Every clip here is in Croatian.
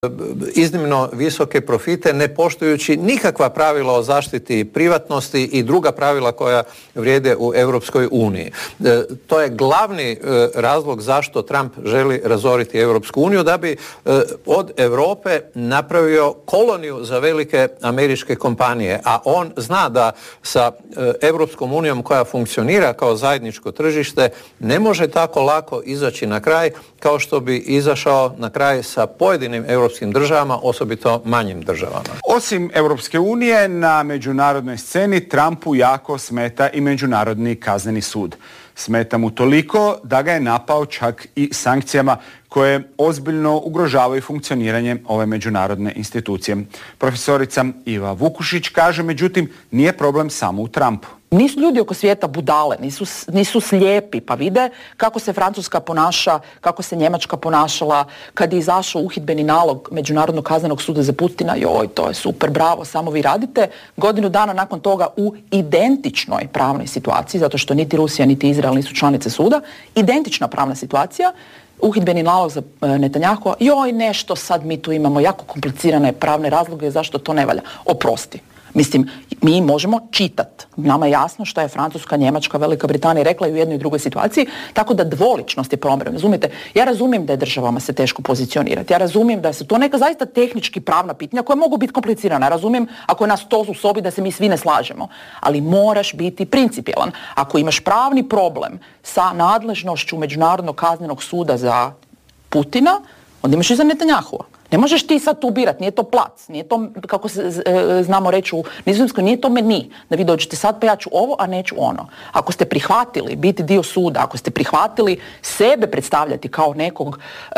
iznimno visoke profite, ne poštujući nikakva pravila o zaštiti privatnosti i druga pravila koja vrijede u Europskoj uniji. To je glavni razlog zašto Trump želi razoriti Europsku uniju, da bi od Europe napravio koloniju za velike američke kompanije, a on zna da sa Europskom unijom koja funkcionira kao zajedničko tržište ne može tako lako izaći na kraj kao što bi izašao na kraj sa pojedinim europskim državama, osobito manjim državama. Osim Europske unije, na međunarodnoj sceni Trumpu jako smeta i Međunarodni kazneni sud. Smeta mu toliko da ga je napao čak i sankcijama koje ozbiljno ugrožavaju funkcioniranje ove međunarodne institucije. Profesorica Iva Vukušić kaže, međutim, nije problem samo u Trumpu. Nisu ljudi oko svijeta budale, nisu slijepi, pa vide kako se Francuska ponaša, kako se Njemačka ponašala kad je izašao uhidbeni nalog Međunarodnog kaznenog suda za Putina. Joj, to je super, bravo, samo vi radite. Godinu dana nakon toga u identičnoj pravnoj situaciji, zato što niti Rusija niti Izrael nisu članice suda, identična pravna situacija, uhidbeni nalog za Netanjahua, joj, nešto sad mi tu imamo jako komplicirane pravne razloge zašto to ne valja. Oprosti. Mislim, mi možemo čitati. Nama je jasno što je Francuska, Njemačka, Velika Britanija rekla i u jednoj i drugoj situaciji, tako da dvoličnost je problem. Razumijete? Ja razumijem da je državama se teško pozicionirati. Ja razumijem da su to neka zaista tehnički pravna pitanja koja mogu biti komplicirana. Ja razumijem ako je nas to u sobi da se mi svi ne slažemo. Ali moraš biti principijelan. Ako imaš pravni problem sa nadležnošću Međunarodnog kaznenog suda za Putina, onda imaš i za Netanjahua. Ne možeš ti sad tu birat, nije to plac, nije to, kako se znamo reći u Nizozemskoj, nije to meni, da vi dođete sad pa ja ću ovo, a neću ono. Ako ste prihvatili biti dio suda, ako ste prihvatili sebe predstavljati kao nekog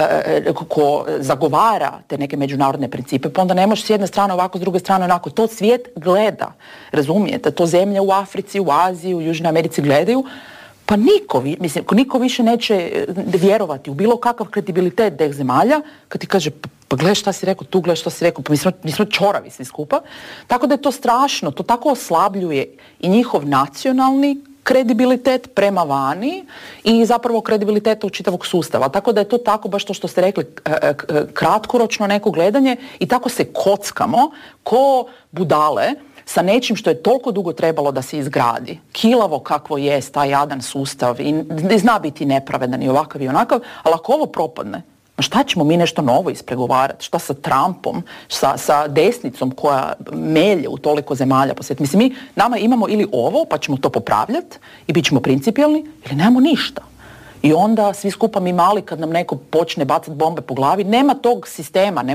ko zagovara te neke međunarodne principe, pa onda ne možeš s jedne strane ovako, s druge strane onako. To svijet gleda, razumijete? To zemlje u Africi, u Aziji, u Južnoj Americi gledaju. Pa niko više neće vjerovati u bilo kakav kredibilitet teh zemalja kad ti kaže pa gledaj šta si rekao, tu gledaj šta si rekao, pa mi smo čoravi svi skupa. Tako da je to strašno, to tako oslabljuje i njihov nacionalni kredibilitet prema vani i zapravo kredibilitet u čitavog sustava. Tako da je to tako, baš to što ste rekli, kratkoročno neko gledanje i tako se kockamo ko budale sa nečim što je toliko dugo trebalo da se izgradi. Kilavo kakvo je taj jadan sustav i ne zna biti nepravedan i ovakav i onakav, ali ako ovo propadne, šta ćemo mi nešto novo ispregovarati? Šta sa Trumpom, sa desnicom koja melje u toliko zemalja po svijetu? Mislim, nama imamo ili ovo, pa ćemo to popravljati i bit ćemo principijelni, ili nemamo ništa. I onda svi skupa mi mali kad nam neko počne bacati bombe po glavi, nema tog sistema,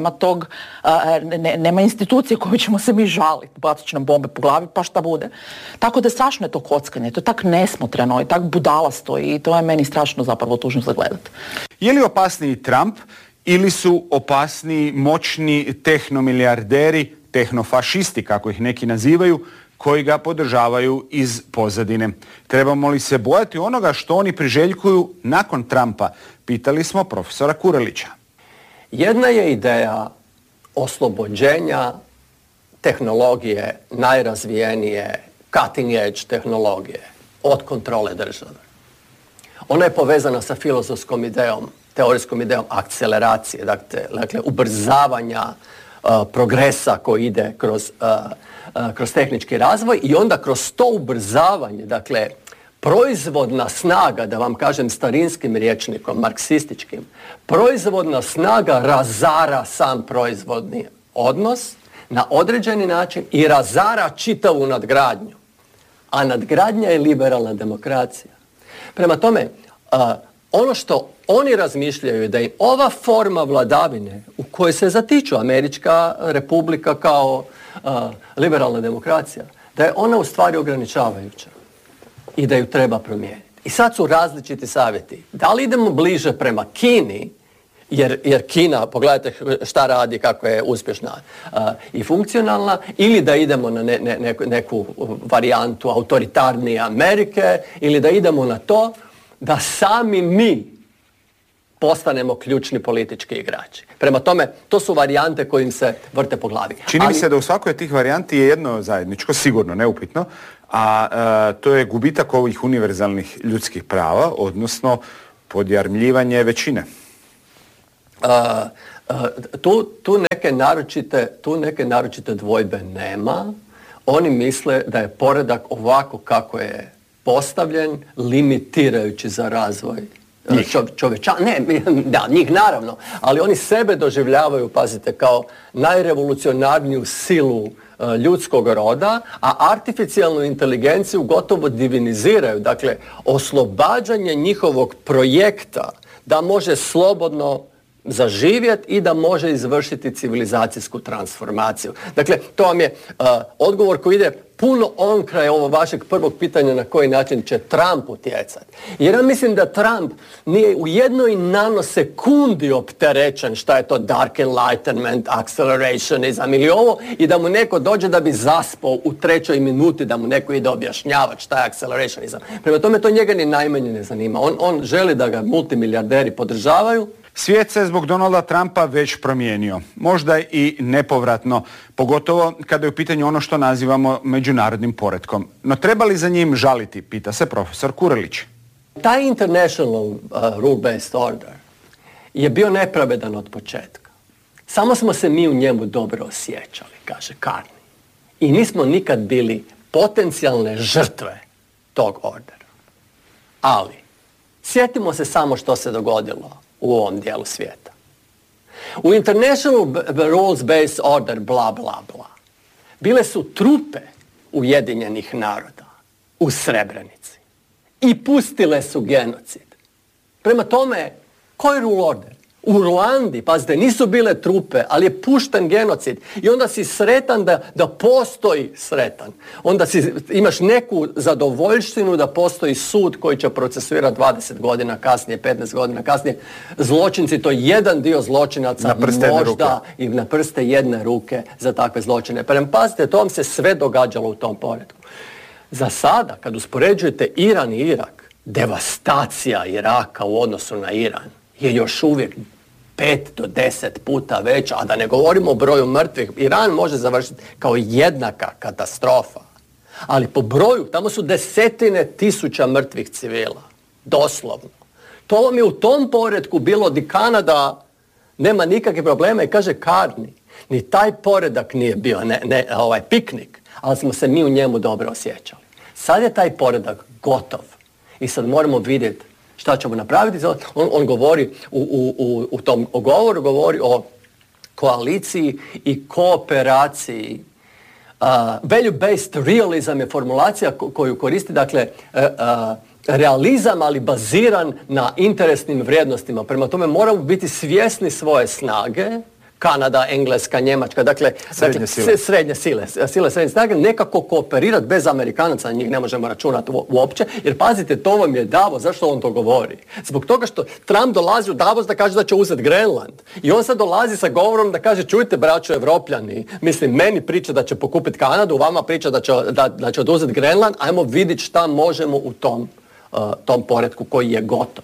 nema institucije koje ćemo se mi žaliti, bacat će nam bombe po glavi, pa šta bude. Tako da strašno je to kockanje, to je tak nesmotreno i tak budalasto i to je meni strašno zapravo tužno za gledati. Je li opasniji Trump ili su opasniji moćni tehnomilijarderi, tehnofašisti kako ih neki nazivaju, koji ga podržavaju iz pozadine? Trebamo li se bojati onoga što oni priželjkuju nakon Trumpa? Pitali smo profesora Kurelića. Jedna je ideja oslobođenja tehnologije, najrazvijenije, cutting edge tehnologije od kontrole države. Ona je povezana sa filozofskom idejom, teorijskom idejom akceleracije, dakle ubrzavanja progresa koji ide kroz tehnički razvoj i onda kroz to ubrzavanje, dakle proizvodna snaga, da vam kažem starinskim rječnikom, marksističkim, proizvodna snaga razara sam proizvodni odnos na određeni način i razara čitavu nadgradnju. A nadgradnja je liberalna demokracija. Prema tome, ono što oni razmišljaju je da im ova forma vladavine u kojoj se zatiču Američka republika kao liberalna demokracija, da je ona u stvari ograničavajuća i da ju treba promijeniti. I sad su različiti savjeti. Da li idemo bliže prema Kini, jer Kina, pogledajte šta radi, kako je uspješna i funkcionalna, ili da idemo na neku varijantu autoritarnije Amerike, ili da idemo na to da sami mi postanemo ključni politički igrači. Prema tome, to su varijante kojim se vrte po glavi. Čini mi se da u svakoj od tih varijanti je jedno zajedničko, sigurno, neupitno, a to je gubitak ovih univerzalnih ljudskih prava, odnosno podjarmljivanje većine. Tu neke naročite dvojbe nema. Oni misle da je poredak ovako kako je postavljen, limitirajući za razvoj čovječanstva. Ne, da, njih naravno, ali oni sebe doživljavaju, pazite, kao najrevolucionarniju silu ljudskog roda, a artificijalnu inteligenciju gotovo diviniziraju. Dakle, oslobađanje njihovog projekta da može slobodno zaživjeti i da može izvršiti civilizacijsku transformaciju. Dakle, to vam je odgovor koji ide puno onkraj ovo vašeg prvog pitanja na koji način će Trump utjecati. Jer ja mislim da Trump nije u jednoj nanosekundi opterećen šta je to dark enlightenment, accelerationism ili ovo, i da mu neko dođe da bi zaspao u 3. minuti, da mu neko ide objašnjavati šta je accelerationism. Prema tome to njega ni najmanje ne zanima. On želi da ga multimilijarderi podržavaju. Svijet se zbog Donalda Trumpa već promijenio, možda i nepovratno, pogotovo kada je u pitanju ono što nazivamo međunarodnim poretkom. No treba li za njim žaliti, pita se profesor Kurelić. Taj international rule-based order je bio nepravedan od početka. Samo smo se mi u njemu dobro osjećali, kaže Carney. I nismo nikad bili potencijalne žrtve tog ordera. Ali, sjetimo se samo što se dogodilo u ovom dijelu svijeta. U International Rules-Based Order, bla, bla, bla, bile su trupe Ujedinjenih naroda u Srebrenici i pustile su genocid. Prema tome, koji rule order? U Ruandi, pazite, nisu bile trupe, ali je pušten genocid. I onda si sretan da postoji sretan. Onda imaš neku zadovoljštinu da postoji sud koji će procesuirati 20 godina kasnije, 15 godina kasnije. Zločinci, to je jedan dio zločinaca možda i na prste jedne ruke za takve zločine. Pazite, to vam se sve događalo u tom poretku. Za sada, kad uspoređujete Iran i Irak, devastacija Iraka u odnosu na Iran je još uvijek 5 do 10 puta veća, a da ne govorimo o broju mrtvih. Iran može završiti kao jednaka katastrofa. Ali po broju, tamo su 10.000 mrtvih civila. Doslovno. To vam je u tom poretku bilo di Kanada nema nikakve problema i kaže Carney. Ni taj poredak nije bio piknik, ali smo se mi u njemu dobro osjećali. Sad je taj poredak gotov. I sad moramo vidjeti šta ćemo napraviti. On govori u tom govoru govori o koaliciji i kooperaciji. Value-based realism je formulacija koju koristi, dakle, realizam, ali baziran na interesnim vrijednostima. Prema tome moramo biti svjesni svoje snage. Kanada, Engleska, Njemačka, dakle srednje sile srednje snage, nekako kooperirati bez Amerikanaca, na njih ne možemo računati uopće, jer pazite, to vam je Davos, zašto on to govori? Zbog toga što Trump dolazi u Davos da kaže da će uzeti Grenland. I on sad dolazi sa govorom da kaže, čujte braćo Evropljani, mislim, meni priča da će pokupiti Kanadu, vama priča da će oduzeti Grenland, ajmo vidjeti šta možemo u tom poretku koji je gotov.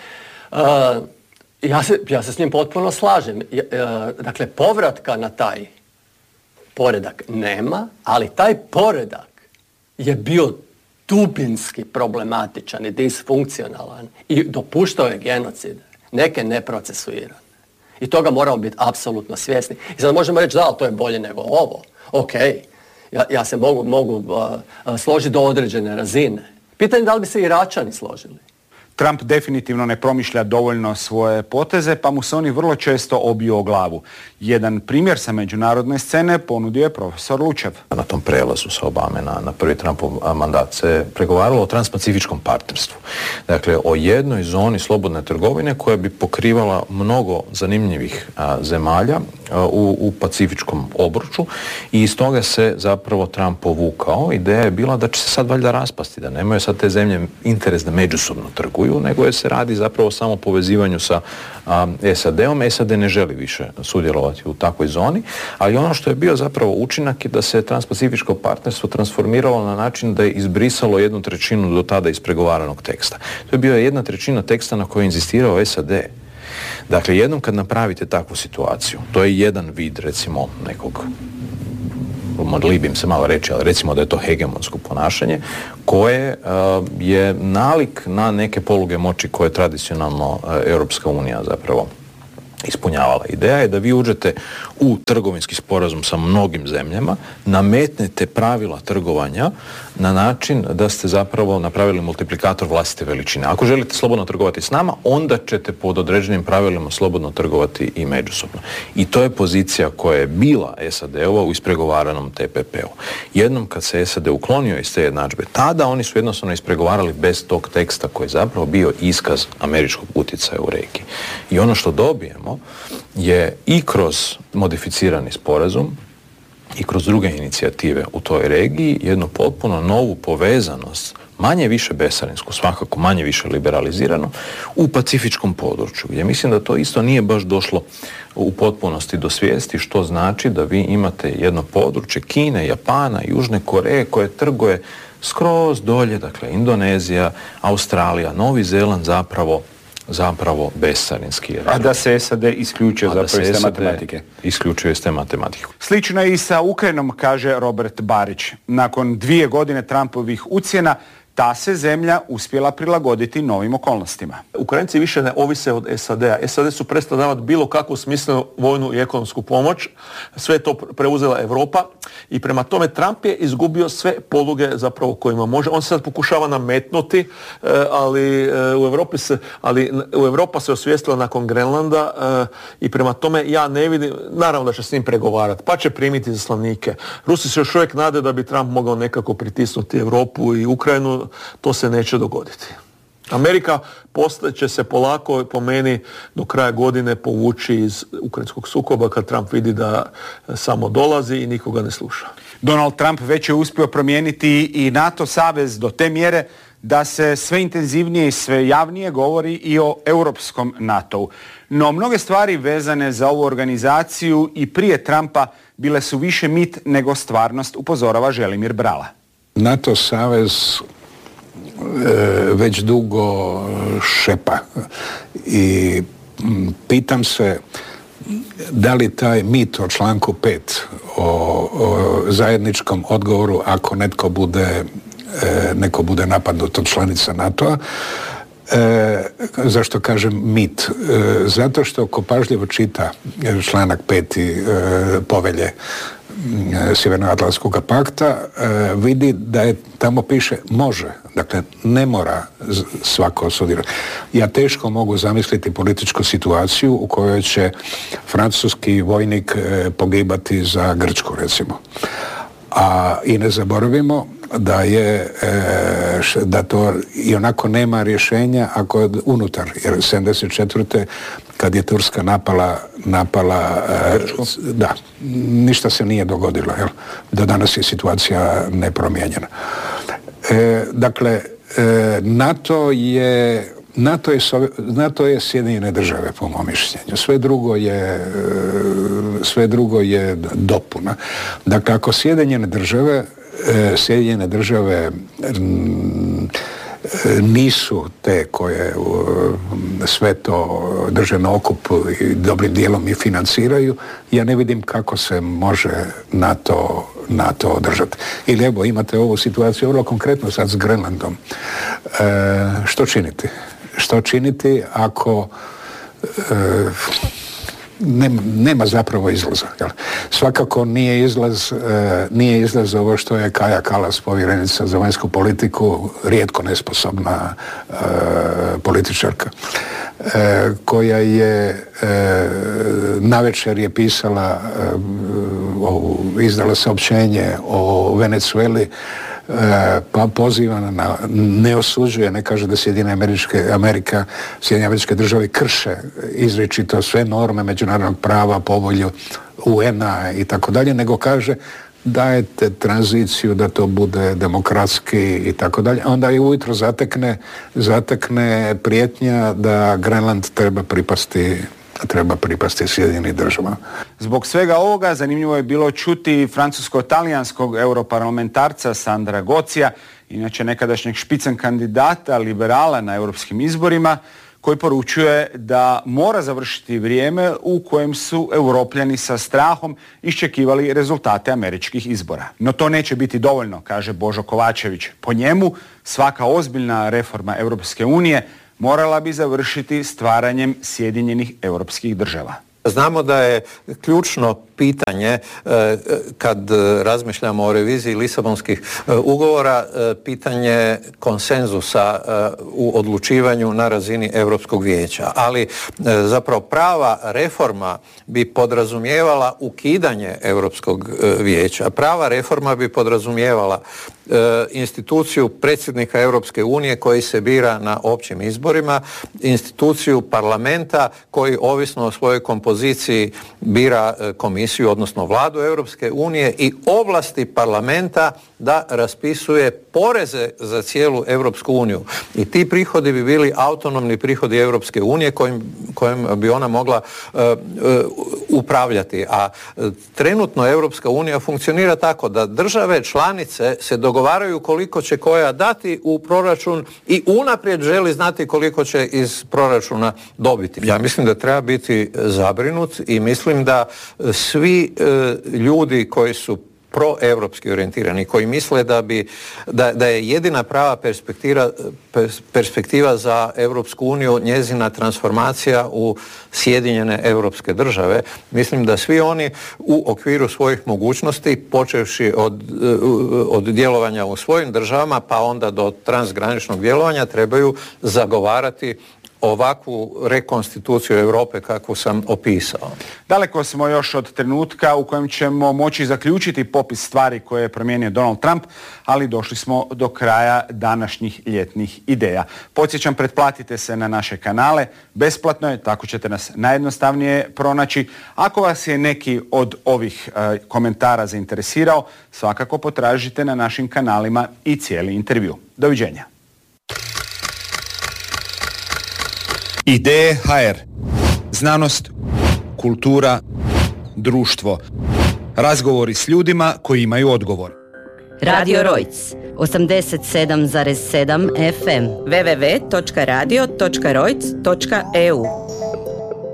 Ja se s njim potpuno slažem. Dakle, povratka na taj poredak nema, ali taj poredak je bio dubinski problematičan i disfunkcionalan i dopuštao je genocide, neke neprocesuirane. I toga moramo biti apsolutno svjesni. I sad možemo reći, da, to je bolje nego ovo. Ok, ja se mogu složiti do određene razine. Pitanje da li bi se Iračani složili. Trump definitivno ne promišlja dovoljno svoje poteze, pa mu se oni vrlo često obiju o glavu. Jedan primjer sa međunarodne scene ponudio je profesor Lučev. Na tom prelazu sa Obame na prvi Trumpov mandat se pregovaralo o transpacifičkom partnerstvu. Dakle, o jednoj zoni slobodne trgovine koja bi pokrivala mnogo zanimljivih zemalja u pacifičkom obruču i iz toga se zapravo Trump povukao. Ideja je bila da će se sad valjda raspasti, da nemaju sad te zemlje interes da međusobno trguju, nego je se radi zapravo samo o povezivanju sa SAD-om. SAD ne želi više sudjelovati u takvoj zoni, ali ono što je bio zapravo učinak je da se transpacifičko partnerstvo transformiralo na način da je izbrisalo 1/3 do tada ispregovaranog teksta. To je bio 1/3 teksta na kojoj je inzistirao SAD. Dakle, jednom kad napravite takvu situaciju, to je jedan vid, recimo, nekog, libim se malo reći, ali recimo da je to hegemonsko ponašanje koje je nalik na neke poluge moći koje tradicionalno Europska unija zapravo ispunjavala. Ideja je da vi uđete u trgovinski sporazum sa mnogim zemljama, nametnete pravila trgovanja na način da ste zapravo napravili multiplikator vlastite veličine. Ako želite slobodno trgovati s nama, onda ćete pod određenim pravilima slobodno trgovati i međusobno. I to je pozicija koja je bila SAD-ova u ispregovaranom TPP-u. Jednom kad se SAD uklonio iz te jednadžbe, tada oni su jednostavno ispregovarali bez tog teksta koji je zapravo bio iskaz američkog utjecaja u regiji. I ono što dobijemo je i kroz modificirani sporazum i kroz druge inicijative u toj regiji jednu potpuno novu povezanost, manje više bescarinsku, svakako manje više liberalizirano, u pacifičkom području, gdje mislim da to isto nije baš došlo u potpunosti do svijesti, što znači da vi imate jedno područje Kine, Japana, Južne Koreje koje trguje skroz dolje, dakle Indonezija, Australija, Novi Zeland zapravo bescarinski. A da se SAD isključio zapravo iz te matematike. Isključio iz te matematike. Slično je i sa Ukrajinom, kaže Robert Barić. Nakon 2 godine Trumpovih ucjena, ta se zemlja uspjela prilagoditi novim okolnostima. Ukrajinci više ne ovise od SAD-a. SAD su prestali davati bilo kakvu smislenu vojnu i ekonomsku pomoć. Sve je to preuzela Europa i prema tome Trump je izgubio sve poluge zapravo kojima može. On se sad pokušava nametnuti, ali Europa se osvijestila nakon Grenlanda i prema tome ja ne vidim, naravno da će s njim pregovarati, pa će primiti izaslanike. Rusi se još uvijek nade da bi Trump mogao nekako pritisnuti Europu i Ukrajinu. To se neće dogoditi. Amerika će se polako, po meni, do kraja godine povući iz ukrajinskog sukoba kad Trump vidi da samo dolazi i nikoga ne sluša. Donald Trump već je uspio promijeniti i NATO savez do te mjere da se sve intenzivnije i sve javnije govori i o europskom NATO-u. No mnoge stvari vezane za ovu organizaciju i prije Trumpa bile su više mit nego stvarnost, upozorava Želimir Brala. NATO savez već dugo šepa i pitam se da li taj mit o članku 5 o zajedničkom odgovoru ako neko bude napadnut od članica NATO-a. Zašto kažem mit? Zato što ko pažljivo čita članak 5. povelje Sjevernoatlantskog pakta, vidi da je tamo piše može, dakle ne mora svako sudjelovati. Ja teško mogu zamisliti političku situaciju u kojoj će francuski vojnik pogibati za Grčku, recimo. I ne zaboravimo da to i onako nema rješenja ako je unutar, jer 74. kad je Turska napala da, ništa se nije dogodilo, jel? Do danas je situacija nepromijenjena. Dakle, NATO je Sjedinjene države, po mom mišljenju. Sve drugo je dopuna. Dakle, ako Sjedinjene države nisu te koje sve to drže na okupu i dobrim dijelom i financiraju, ja ne vidim kako se može NATO održati. Ili evo, imate ovu situaciju vrlo konkretno sad s Grenlandom. Što činiti? Što činiti ako nema zapravo izlaza. Jel? Svakako nije izlaz ovo što je Kaja Kallas, povjerenica za vanjsku politiku, rijetko nesposobna političarka, koja je navečer je pisala, izdala saopćenje o Venezueli, pa poziva ne osuđuje, ne kaže da Sjedinjene Američke Države krše izričito sve norme međunarodnog prava, povolju UN-a i tako dalje, nego kaže dajete tranziciju da to bude demokratski i tako dalje. Onda i ujutro zatekne prijetnja da Grenland treba pripasti Sjedinjenim državama. Zbog svega ovoga zanimljivo je bilo čuti francusko-talijanskog europarlamentarca Sandra Gocija, inače nekadašnjeg špicen kandidata liberala na europskim izborima, koji poručuje da mora završiti vrijeme u kojem su Europljani sa strahom iščekivali rezultate američkih izbora. No to neće biti dovoljno, kaže Božo Kovačević. Po njemu svaka ozbiljna reforma Europske unije morala bi završiti stvaranjem Sjedinjenih europskih država. Znamo da je ključno pitanje kad razmišljamo o reviziji Lisabonskih ugovora, pitanje konsenzusa u odlučivanju na razini Europskog vijeća. Ali zapravo prava reforma bi podrazumijevala ukidanje Europskog vijeća. Prava reforma bi podrazumijevala instituciju predsjednika Europske unije koji se bira na općim izborima, instituciju parlamenta koji ovisno o svojoj kompoziciji bira komisiju, odnosno vladu Europske unije i ovlasti parlamenta da raspisuje poreze za cijelu Europsku uniju. I ti prihodi bi bili autonomni prihodi Europske unije kojim bi ona mogla upravljati. A trenutno Europska unija funkcionira tako da države članice se dogovaraju koliko će koja dati u proračun i unaprijed želi znati koliko će iz proračuna dobiti. Ja mislim da treba biti zabrinut i mislim da svi ljudi koji su proevropski orijentirani, koji misle da je jedina prava perspektiva za Europsku uniju njezina transformacija u Sjedinjene europske države. Mislim da svi oni u okviru svojih mogućnosti, počevši od djelovanja u svojim državama pa onda do transgraničnog djelovanja, trebaju zagovarati ovakvu rekonstituciju Europe kakvu sam opisao. Daleko smo još od trenutka u kojem ćemo moći zaključiti popis stvari koje je promijenio Donald Trump, ali došli smo do kraja današnjih ljetnih ideja. Podsjećam, pretplatite se na naše kanale, besplatno je, tako ćete nas najjednostavnije pronaći. Ako vas je neki od ovih komentara zainteresirao, svakako potražite na našim kanalima i cijeli intervju. Doviđenja. Ideje HR. Znanost, kultura, društvo. Razgovori s ljudima koji imaju odgovor. Radio Rojc, 87,7 FM. www.radio.rojc.eu